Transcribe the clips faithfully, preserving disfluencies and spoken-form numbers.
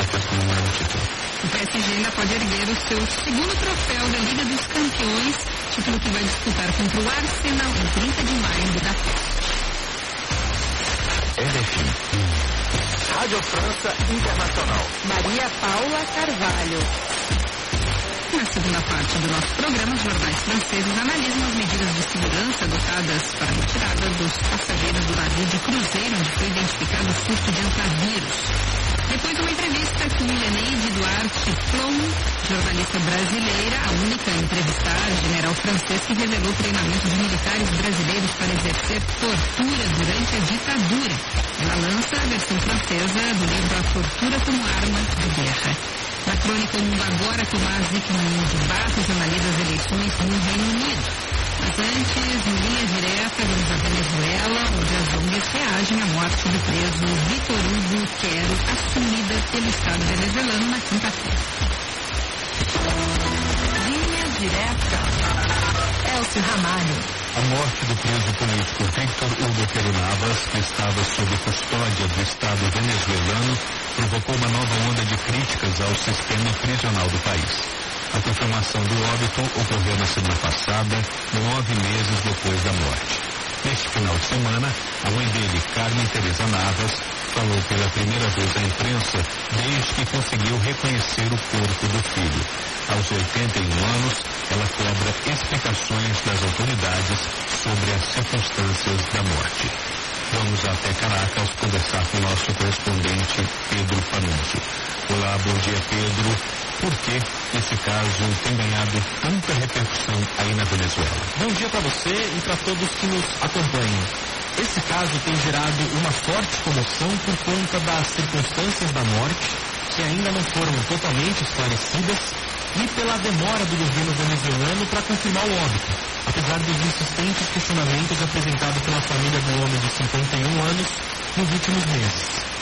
Caracas no maior título. O P S G ainda pode erguer o seu segundo troféu da Liga dos Campeões, título que vai disputar contra o Arsenal em trinta de maio em Budapeste. R F I. Rádio França Internacional. Maria Paula Carvalho. Na segunda parte do nosso programa, os jornais franceses analisam as medidas de segurança adotadas para a retirada dos passageiros do navio de cruzeiro onde foi identificado o surto de antavírus. Depois, uma entrevista com Leneide Duarte Plon, jornalista brasileira, a única a entrevistar general francês que revelou treinamento de militares brasileiros para exercer tortura durante a ditadura. Ela lança a versão francesa do livro A Tortura como Arma de Guerra. Na crônica O Mundo Agora, Tomás Hickman debate os analisam as eleições no Reino Unido. Mas antes, em linha direta, vamos à Venezuela, onde as O N Gs reagem à morte do preso Vitor Hugo Quero, assumida pelo Estado venezuelano na quinta-feira. Linha direta. Elcio Ramalho. A morte do preso político Víctor Hugo Quero Navas, que estava sob custódia do Estado venezuelano, provocou uma nova onda de críticas ao sistema prisional do país. A confirmação do óbito ocorreu na semana passada, nove meses depois da morte. Neste final de semana, a mãe dele, Carmen Teresa Navas, falou pela primeira vez à imprensa desde que conseguiu reconhecer o corpo do filho. Aos oitenta e um anos, ela cobra explicações das autoridades sobre as circunstâncias da morte. Vamos até Caracas conversar com o nosso correspondente Pedro Panunzio. Olá, bom dia, Pedro. Por que esse caso tem ganhado tanta repercussão aí na Venezuela? Bom dia para você e para todos que nos acompanham. Esse caso tem gerado uma forte comoção por conta das circunstâncias da morte, que ainda não foram totalmente esclarecidas, e pela demora do governo venezuelano para confirmar o óbito, apesar dos insistentes questionamentos apresentados pela família do homem de cinquenta e um anos nos últimos meses.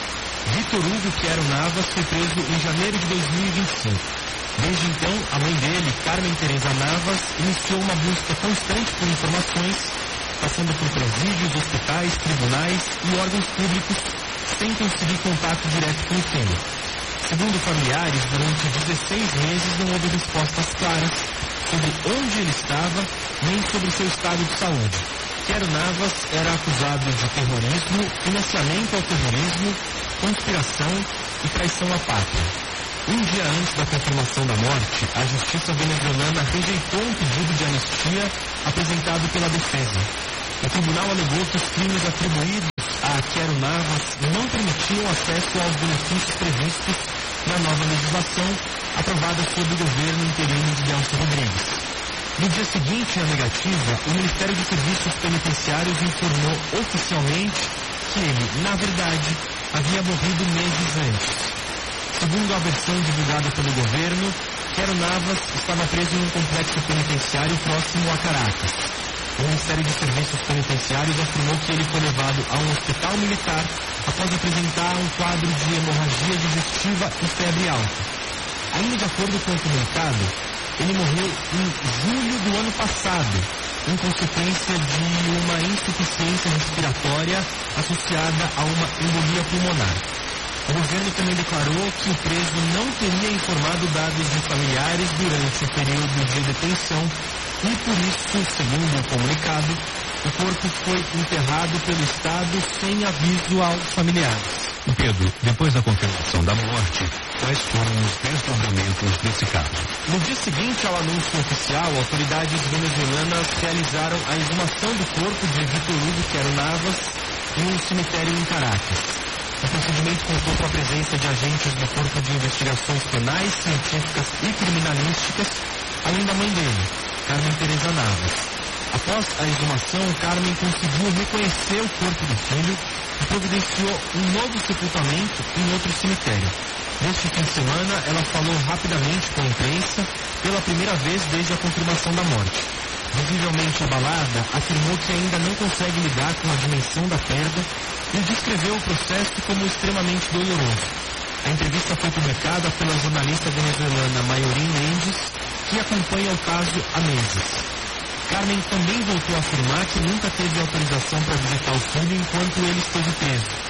Vítor Hugo Quero Navas foi preso em janeiro de dois mil e vinte e cinco. Desde então, a mãe dele, Carmen Teresa Navas, iniciou uma busca constante por informações, passando por presídios, hospitais, tribunais e órgãos públicos, sem conseguir contato direto com o filho. Segundo familiares, durante dezesseis meses não houve respostas claras sobre onde ele estava, nem sobre seu estado de saúde. Quero Navas era acusado de terrorismo, financiamento ao terrorismo, conspiração e traição à pátria. Um dia antes da confirmação da morte, a justiça venezuelana rejeitou um pedido de anistia apresentado pela defesa. O tribunal alegou que os crimes atribuídos a Quero Navas não permitiam acesso aos benefícios previstos na nova legislação aprovada sob o governo interino de Delcy Rodrigues. No dia seguinte à negativa, o Ministério de Serviços Penitenciários informou oficialmente que ele, na verdade, havia morrido meses antes. Segundo a versão divulgada pelo governo, Quero Navas estava preso em um complexo penitenciário próximo a Caracas. O Ministério de Serviços Penitenciários afirmou que ele foi levado a um hospital militar após apresentar um quadro de hemorragia digestiva e febre alta. Ainda de acordo com o comunicado, ele morreu em julho do ano passado, em consequência de uma insuficiência respiratória associada a uma embolia pulmonar. O governo também declarou que o preso não teria informado dados de familiares durante o período de detenção e, por isso, segundo o comunicado, o corpo foi enterrado pelo Estado sem aviso aos familiares. Pedro, depois da confirmação da morte, quais foram os desdobramentos desse caso? No dia seguinte ao anúncio oficial, autoridades venezuelanas realizaram a exumação do corpo de Vítor Hugo Quero Navas em um cemitério em Caracas. O procedimento contou com a presença de agentes do Corpo de Investigações Penais, Científicas e Criminalísticas, além da mãe dele, Carmen Teresa Navas. Após a exumação, Carmen conseguiu reconhecer o corpo do filho e providenciou um novo sepultamento em outro cemitério. Neste fim de semana, ela falou rapidamente com a imprensa pela primeira vez desde a confirmação da morte. Visivelmente abalada, afirmou que ainda não consegue lidar com a dimensão da perda e descreveu o processo como extremamente doloroso. A entrevista foi publicada pela jornalista venezuelana Mayorín Mendes, que acompanha o caso há meses. Carmen também voltou a afirmar que nunca teve autorização para visitar o filho enquanto ele esteve preso.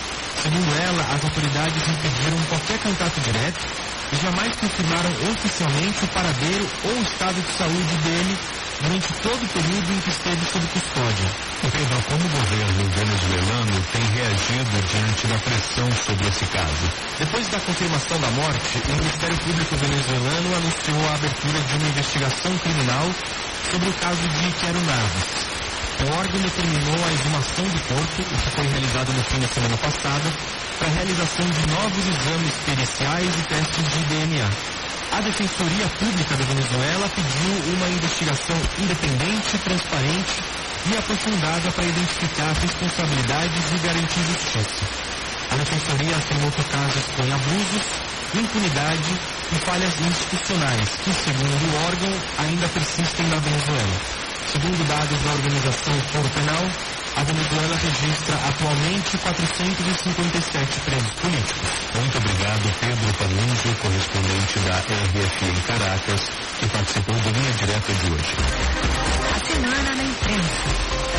Segundo ela, as autoridades impediram qualquer contato direto e jamais confirmaram oficialmente o paradeiro ou o estado de saúde dele durante todo o período em que esteve sob custódia. Pedro, como o governo venezuelano tem reagido diante da pressão sobre esse caso? Depois da confirmação da morte, o Ministério Público venezuelano anunciou a abertura de uma investigação criminal sobre o caso de Quero Navas. O órgão determinou a exumação do corpo, o que foi realizado no fim da semana passada, para a realização de novos exames periciais e testes de D N A. A Defensoria Pública da Venezuela pediu uma investigação independente, transparente e aprofundada para identificar responsabilidades e garantir justiça. A Defensoria afirmou que o caso expõe abusos, impunidade e falhas institucionais que, segundo o órgão, ainda persistem na Venezuela. Segundo dados da organização Foro Penal, a Venezuela registra atualmente quatrocentos e cinquenta e sete presos políticos. Muito obrigado, Pedro Panunzio, correspondente da R F I em Caracas, que participou do Linha Direta de hoje. A semana na imprensa.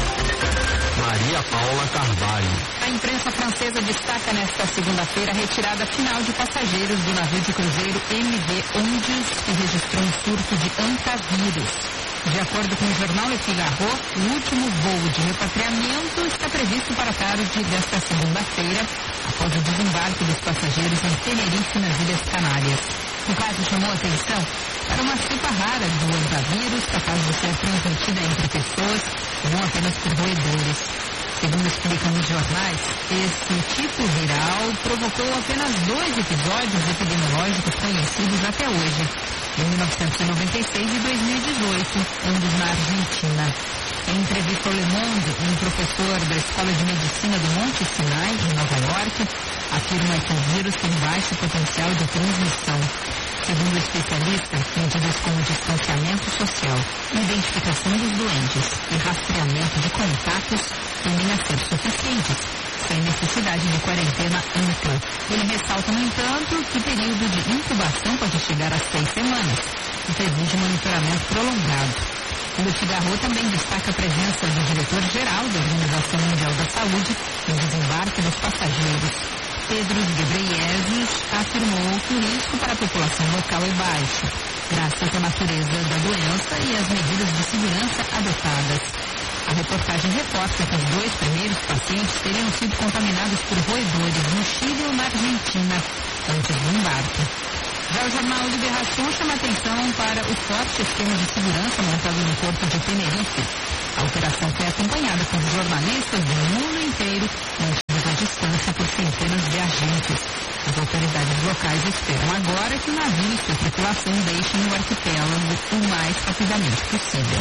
Maria Paula Carvalho. A imprensa francesa destaca nesta segunda-feira a retirada final de passageiros do navio de cruzeiro M V Ondes, que registrou um surto de hantavírus. De acordo com o jornal Le Figaro, o último voo de repatriamento está previsto para a tarde desta segunda-feira, após o desembarque dos passageiros em Tenerife, nas Ilhas Canárias. O caso chamou a atenção para uma cepa rara do hantavírus, capaz de ser transmitida entre pessoas e não apenas por roedores. Segundo explicam os jornais, esse tipo viral provocou apenas dois episódios epidemiológicos conhecidos até hoje, em mil novecentos e noventa e seis e dois mil e dezoito, ambos na Argentina. Em entrevista ao Le Monde, um professor da Escola de Medicina do Monte Sinai, em Nova York, afirma que o vírus tem baixo potencial de transmissão. Segundo o especialista, medidas como distanciamento social, identificação dos doentes e rastreamento de contatos tendem a ser suficientes, sem necessidade de quarentena ampla. Ele ressalta, no entanto, que o período de incubação pode chegar a seis semanas, o que exige monitoramento prolongado. O Le Figaro também destaca a presença do diretor-geral da Organização Mundial da Saúde no desembarque dos passageiros. Tedros Ghebreyesus afirmou que o risco para a população local é baixo, graças à natureza da doença e às medidas de segurança adotadas. A reportagem reporta que os dois primeiros pacientes teriam sido contaminados por roedores no Chile ou na Argentina antes do embarque. Já o jornal Liberação chama atenção para o forte esquema de segurança montado no porto de Tenerife. A operação foi acompanhada por jornalistas do mundo inteiro, mantidos à distância por centenas de agentes. As autoridades locais esperam agora que o navio e sua tripulação deixem o arquipélago o mais rapidamente possível.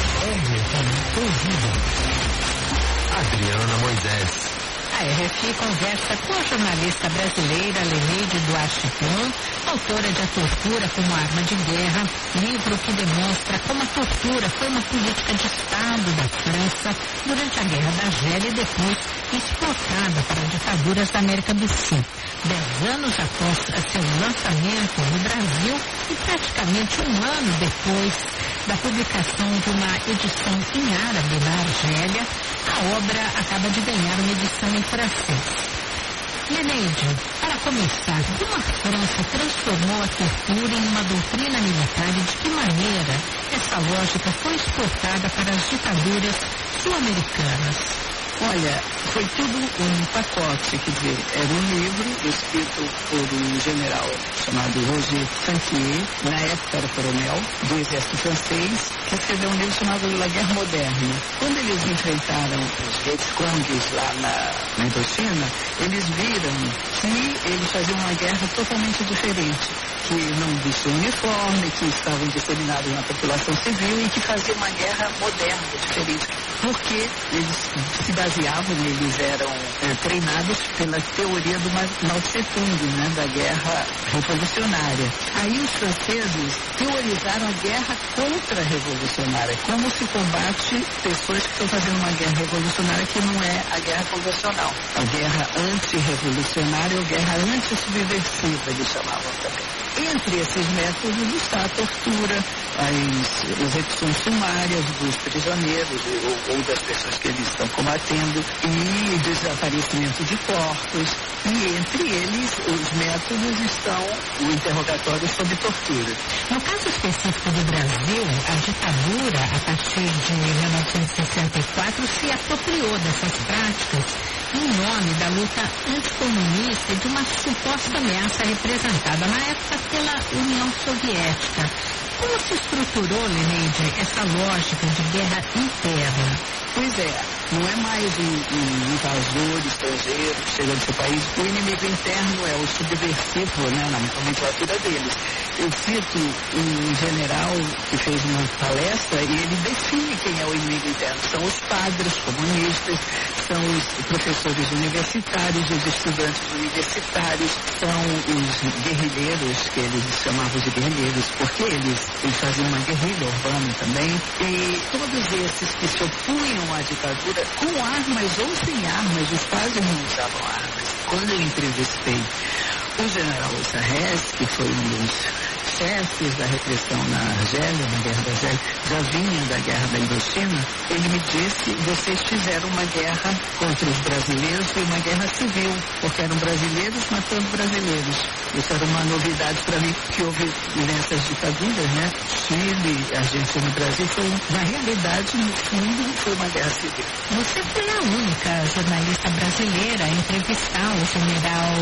Adriana Moisés. A R F I conversa com a jornalista brasileira Leneide Duarte Pon, autora de A Tortura como Arma de Guerra, livro que demonstra como a tortura foi uma política de Estado da França durante a Guerra da Argélia e depois exportada para ditaduras da América do Sul. Dez anos após seu lançamento no Brasil e praticamente um ano depois da publicação de uma edição em árabe na Argélia, a obra acaba de ganhar uma edição em francês. Leneide, para começar, como a França transformou a tortura em uma doutrina militar e de que maneira essa lógica foi exportada para as ditaduras sul-americanas? Olha, foi tudo um pacote, quer dizer, era um livro escrito por um general chamado Roger Sanquier, na época era coronel, do exército francês, que escreveu um livro chamado La Guerre Moderne. Quando eles enfrentaram os Vietcongues lá na, na Indochina, eles viram que eles faziam uma guerra totalmente diferente, que não vestiam uniforme, que estavam disseminados na população civil e que faziam uma guerra moderna, diferente, porque eles se baseavam, eles eram é, treinados pela teoria do Mao Tse Tung, né, da guerra revolucionária. Aí os franceses teorizaram a guerra contra-revolucionária, como se combate pessoas que estão fazendo uma guerra revolucionária que não é a guerra convencional. A guerra anti-revolucionária ou guerra anti-subversiva, eles chamavam também. Entre esses métodos está a tortura, as execuções sumárias dos prisioneiros ou, ou das pessoas que eles estão combatendo. acontecendo, e desaparecimento de corpos, e entre eles os métodos estão o interrogatório sob tortura. No caso específico do Brasil, a ditadura, a partir de mil novecentos e sessenta e quatro, se apropriou dessas práticas em nome da luta anticomunista e de uma suposta ameaça representada na época pela União Soviética. Como se estruturou, Leneide, essa lógica de guerra interna? Pois é, não é mais um, um invasor estrangeiro que chega no seu país. O inimigo interno é o subversivo, né, na nomenclatura deles. Eu cito um general que fez uma palestra e ele define quem é o inimigo interno. São os padres comunistas, são os professores universitários, os estudantes universitários, são os guerrilheiros, que eles chamavam de guerrilheiros, porque eles, eles faziam uma guerrilha urbana também. E todos esses que se opunham à ditadura, com armas ou sem armas, os padres não usavam armas. Quando eu entrevistei o general Sarrez, que foi um dos chefes da repressão na Argélia, na Guerra da Argélia, já vinha da Guerra da Indochina, ele me disse: vocês fizeram uma guerra contra os brasileiros, foi uma guerra civil, porque eram brasileiros matando brasileiros. Isso era uma novidade para mim, que houve nessas ditaduras, né? Chile, Argentina e Brasil, foi, na realidade, no fundo, foi uma guerra civil. Você foi a única jornalista brasileira a entrevistar o general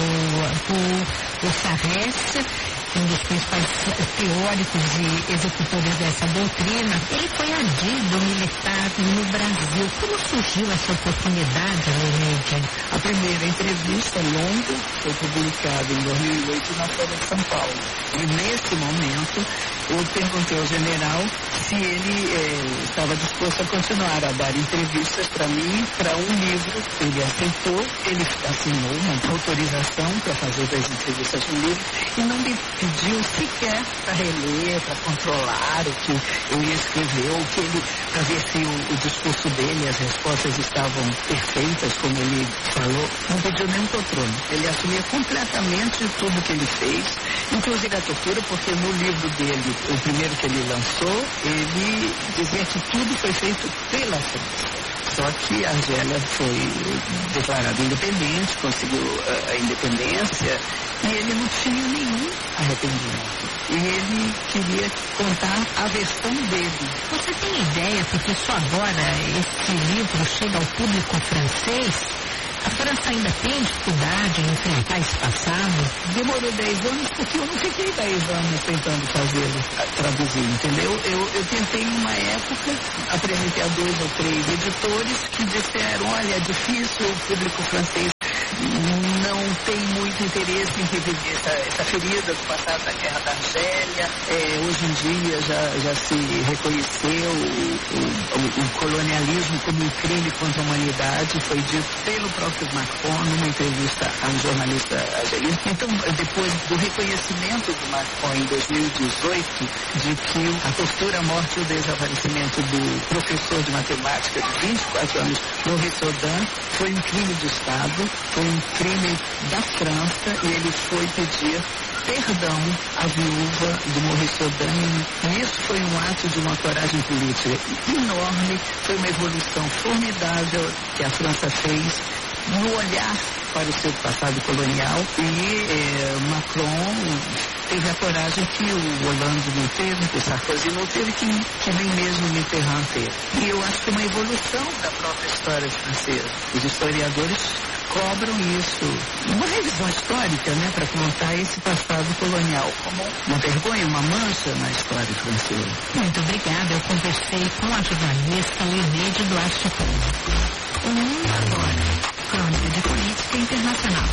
o Sarrez, um dos principais teóricos e executores dessa doutrina. Ele foi adido militar no Brasil. Como surgiu essa oportunidade, Leneide? A primeira entrevista longa foi publicada em dois mil e oito na Folha de São Paulo. E nesse momento eu perguntei ao general se ele eh, estava disposto a continuar a dar entrevistas para mim, para um livro. Ele aceitou, ele assinou uma autorização para fazer das entrevistas no livro e não me pediu sequer para reler, para controlar o que eu ia escrever, ou que ele, para ver se o, o discurso dele, as respostas estavam perfeitas, como ele falou. Não pediu nem um controle. Ele assumia completamente tudo que ele fez, inclusive a tortura, porque no livro dele, o primeiro que ele lançou, ele dizia que tudo foi feito pela França. Só que a Argélia foi declarada independente, conseguiu a independência, e ele não tinha nenhum arrependimento. E ele queria contar a versão dele. Você tem ideia, porque só agora esse livro chega ao público francês? A França ainda tem dificuldade em enfrentar esse passado? Demorou dez anos porque eu não fiquei dez anos tentando fazê-lo, traduzir, entendeu? Eu, eu tentei em uma época, apresentei a dois ou três editores que disseram: olha, é difícil, o público francês não tem muito interesse em reviver essa, essa ferida do passado da Guerra da Argélia. É, hoje em dia já, já se reconheceu o, o, o colonialismo como um crime contra a humanidade, foi dito pelo próprio Macron numa entrevista a um jornalista argelino. Então, depois do reconhecimento do Macron em dois mil e dezoito, de que a tortura, a morte e o desaparecimento do professor de matemática de vinte e quatro anos, Maurice Audin, foi um crime de Estado, foi um crime da França, e ele foi pedir perdão à viúva do Maurice Audin. E isso foi um ato de uma coragem política enorme, foi uma evolução formidável que a França fez no olhar para o seu passado colonial, e eh, Macron teve a coragem que o Hollande não teve, que o Sarkozy não teve, que, que nem mesmo Mitterrand teve. E eu acho que é uma evolução da própria história francesa. Os historiadores cobram isso, uma revisão histórica, né, para contar esse passado colonial como uma vergonha, uma mancha na história francesa. Muito obrigada. Eu conversei com a jornalista Leneide Duarte Pão. O mundo agora. Crônica de Política Internacional.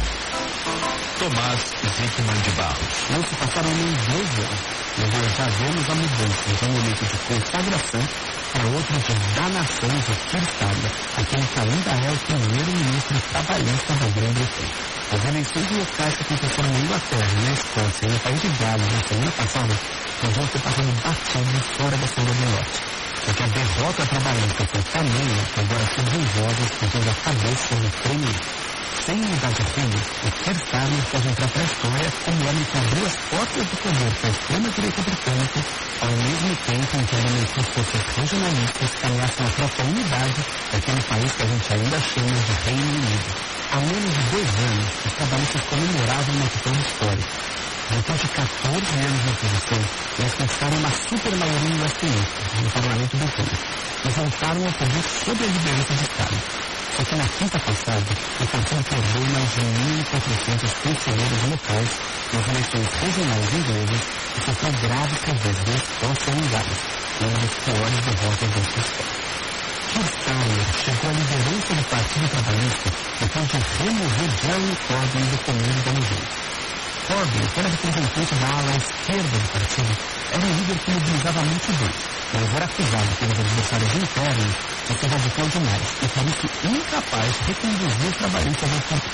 Tomás Zikman de Barros. Não se passaram nem dois anos, mas nós já vemos a mudança de um momento de consagração para outro de danação exercitada, aquele que ainda é o primeiro-ministro trabalhista da Grã-Bretanha. As eleições locais que aconteceram na Inglaterra, na Escócia e no país de Gales na semana passada, podiam ter passado batido fora da Assembleia do Norte. porque a derrota trabalhista foi tamanha que agora surgem vozes pedindo a cabeça do prêmio. Sem unidade firme, o Keir Starmer pode entrar para a história como o homem que abriu as portas do poder para a extrema-direita britânica, ao mesmo tempo em que alimentou forças regionalistas que ameaçam a própria unidade daquele país que a gente ainda chama de Reino Unido. Há menos de dois anos, os trabalhistas comemoravam uma atitude histórica. Depois de quatorze anos de oposição, eles conquistaram uma super maioria em Westminster, no Parlamento Britânico, e voltaram ao poder sob a liderança de Estado. Só que na quinta passada, o partido perdeu mais de mil e quatrocentos conselheiros locais nas eleições regionais inglesas e sofreu graves perdas da Escócia e Gales, uma das piores derrotas da sua história. Keir Starmer chegou à liderança do Partido Trabalhista depois de remover Jeremy Corbyn do comando da legenda. Corbyn, que era representante da ala esquerda do partido, era um líder que mobilizava multidões, mas era acusado pelos adversários internos de ser radical demais e, por isso, incapaz de reconduzir os trabalhistas ao poder.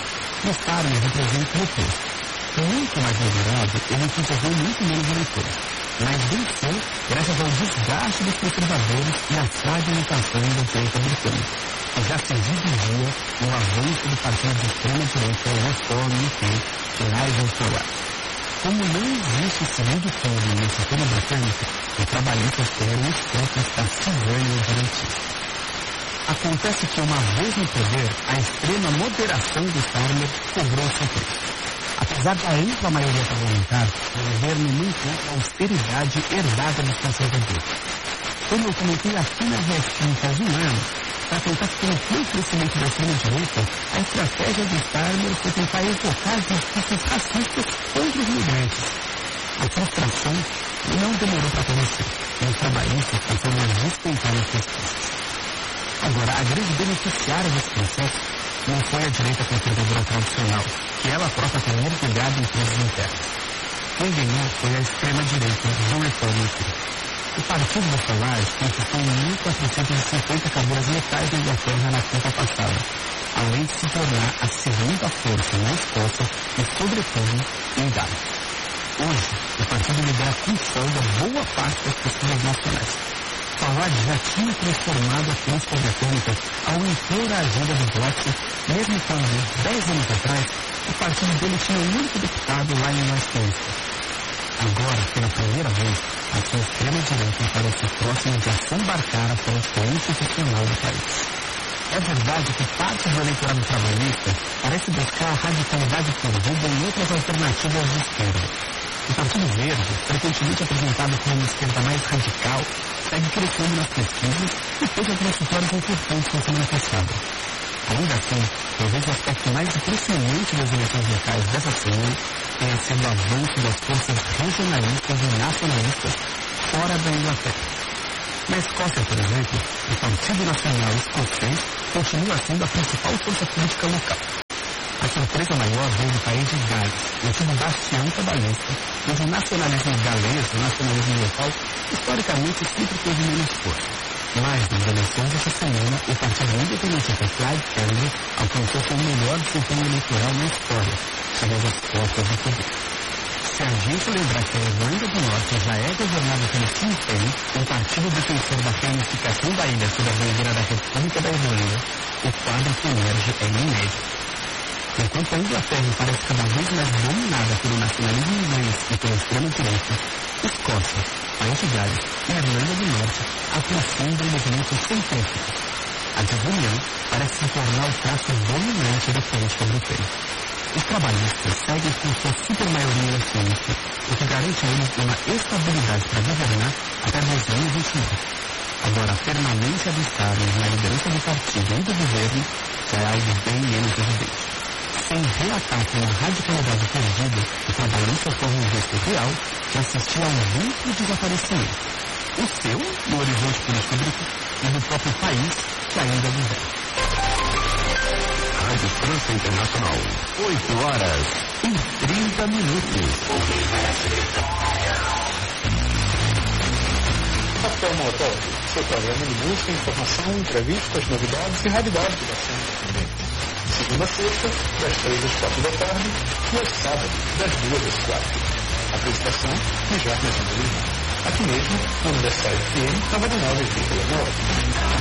O Starmer representa o oposto. Muito mais moderado, ele concorreu muito menos eleitores, mas venceu graças ao desgaste dos conservadores e à fragmentação da direita britânica, que já se dirigia no avanço do partido de extrema-direita Reform U K, Nigel Farage. Como não existe segundo turno no sistema britânico, os trabalhistas terão os focos da cisânia direitista. Acontece que, uma vez no poder, a extrema moderação do Starmer cobrou seu preço. Apesar da ampla maioria parlamentar, o governo não encontra a austeridade herdada dos conservadores. Como eu comentei aqui na R F M faz um ano, para tentar conter o crescimento da extrema-direita, a estratégia do Starmer foi tentar evocar discursos racistas contra os imigrantes. A frustração não demorou para acontecer, e os trabalhistas passaram a descontar as respostas. Agora, a grande beneficiária desse processo não foi a direita conservadora tradicional, que ela própria tem mergulhado em crises internas. Quem ganhou foi a extrema-direita do Reform U K. O partido da Farage conquistou mil quatrocentas e cinquenta cadeiras letais na Inglaterra na quinta passada, além de se tornar a segunda força na Escócia e, sobretudo, em Gales. Hoje, o partido lidera com folga boa parte das pesquisas nacionais. Farage já tinha transformado a política britânica ao impor a agenda do Brexit, mesmo quando, dez anos atrás, o partido dele tinha um único deputado lá em Westminster. Agora, pela primeira vez, a sua extrema-direita parece próxima de desembarcar a política institucional do país. É verdade que parte do eleitorado trabalhista parece buscar a radicalidade perdida em outras alternativas de esquerda. O Partido Verde, frequentemente apresentado como uma esquerda mais radical, segue crescendo nas pesquisas e teve alguns vitórias importantes na semana passada. Ainda assim, talvez o aspecto mais impressionante das eleições locais dessa semana tenha sido o avanço das forças regionalistas e nacionalistas fora da Inglaterra. Na Escócia, por exemplo, o Partido Nacional Escocês continua sendo a principal força política local. A surpresa maior veio do país de Gales, antigo bastião trabalhista, onde o nacionalismo galês, o nacionalismo local, historicamente sempre teve menos força. Mas, nas eleições dessa semana, o partido independentista Plaid Cymru alcançou seu melhor desempenho eleitoral na história, chegando às portas do poder. Se a gente lembrar que a Irlanda do Norte já é governada pelo Sinn Féin, um partido defensor da reunificação da ilha sob a bandeira da República da Irlanda, o quadro que emerge é inédito. Enquanto a Inglaterra parece cada vez mais dominada pelo nacionalismo inglês e pela extrema-direita, Escócia, País de Gales e Irlanda do Norte aprofundam movimentos centrífulos. A desunião parece se tornar o traço dominante da política britânica. Os trabalhistas seguem com sua supermaioria eletrônica, o que garante a eles uma estabilidade para governar até dois mil e vinte e nove. Agora, a permanência do Estado na liderança do partido e do governo já é algo bem menos evidente. Sem reataque na radicalidade perdida, o trabalhista corre um risco real de assistir a um duplo desaparecimento. O seu, no horizonte político britânico, e do próprio país, que ainda governa. Rádio França Internacional, oito horas e trinta minutos. Café Motor, seu programa de música, informação, entrevistas, novidades e raridades da França também. Segunda a sexta, das três às quatro da tarde, e aos sábados, das duas às quatro. Apresentação de Jorge Mendes. aqui mesmo no Universal F M noventa e nove vírgula nove.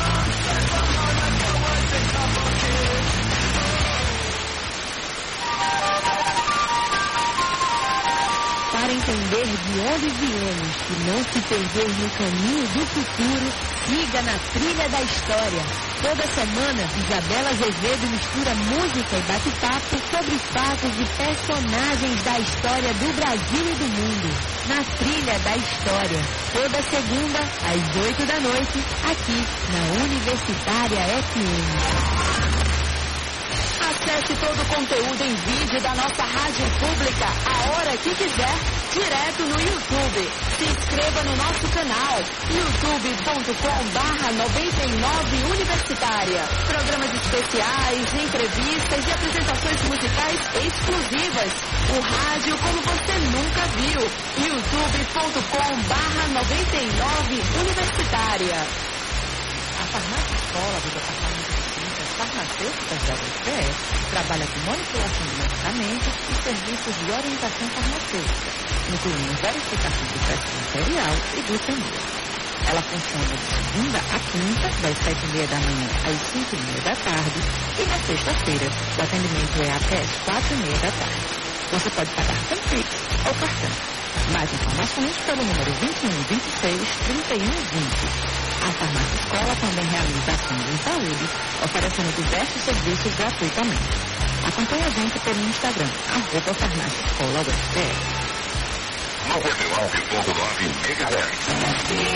Para entender de onde viemos e não se perder no caminho do futuro, siga na Trilha da História. Toda semana, Isabela Azevedo mistura música e bate-papo sobre fatos e personagens da história do Brasil e do mundo. Na Trilha da História, toda segunda, às oito da noite, aqui na Universitária F M. Acesse todo o conteúdo em vídeo da nossa rádio pública a hora que quiser, direto no YouTube. Se inscreva no nosso canal, youtube ponto com barra noventa e nove Universitária. Programas especiais, entrevistas e apresentações musicais exclusivas. O rádio como você nunca viu. youtube ponto com barra noventa e nove Universitária. A farmácia escola do Departamento de Ciências Farmacêuticas da U F P E trabalha com manipulação de medicamentos e serviços de orientação farmacêutica, incluindo verificação do teste material e glicemia. Ela funciona de segunda a quinta, das sete e meia da manhã às cinco e meia da tarde, e na sexta-feira o atendimento é até às quatro e meia da tarde. Você pode pagar com Pix ou cartão. Mais informações pelo número vinte e um, vinte e seis, trinta e um, vinte. A Farmácia Escola também realiza ações em saúde, oferecendo diversos serviços gratuitamente. Acompanhe a gente pelo Instagram, arroba Farmácia Escola U F P E. noventa e nove ponto nove megahertz.